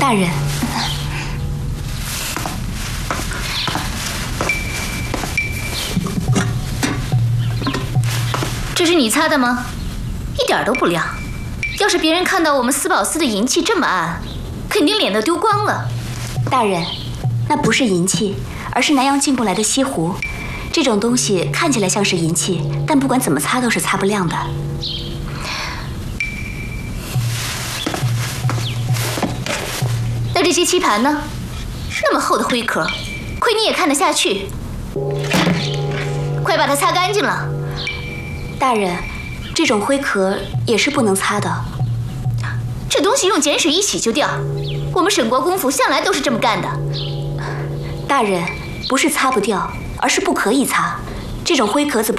大人。 这是你擦的吗？一点都不亮。要是别人看到我们司宝司的银器这么暗，肯定脸都丢光了。 大人，那不是银器，而是南洋进贡来的西湖。这种东西看起来像是银器，但不管怎么擦都是擦不亮的。 那这些漆盘呢？那么厚的灰壳，亏你也看得下去。快把它擦干净了。 大人，这种灰壳也是不能擦的。 这东西用碱水一洗就掉，我们沈国公府向来都是这么干的。 大人，不是擦不掉，而是不可以擦。这种灰壳子